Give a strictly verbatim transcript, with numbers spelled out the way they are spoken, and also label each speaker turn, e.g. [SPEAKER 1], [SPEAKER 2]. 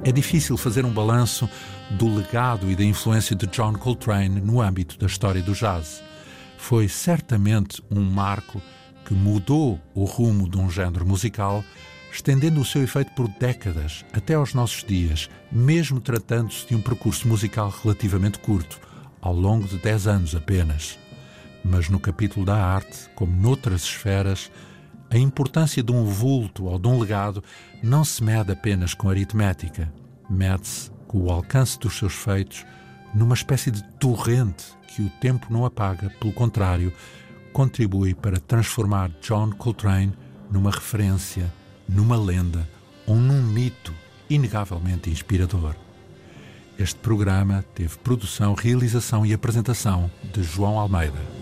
[SPEAKER 1] É difícil fazer um balanço do legado e da influência de John Coltrane no âmbito da história do jazz. Foi certamente um marco que mudou o rumo de um género musical, estendendo o seu efeito por décadas, até aos nossos dias, mesmo tratando-se de um percurso musical relativamente curto, ao longo de dez anos apenas. Mas no capítulo da arte, como noutras esferas, a importância de um vulto ou de um legado não se mede apenas com aritmética, mede-se com o alcance dos seus feitos numa espécie de torrente que o tempo não apaga, pelo contrário, contribui para transformar John Coltrane numa referência, numa lenda ou num mito inegavelmente inspirador. Este programa teve produção, realização e apresentação de João Almeida.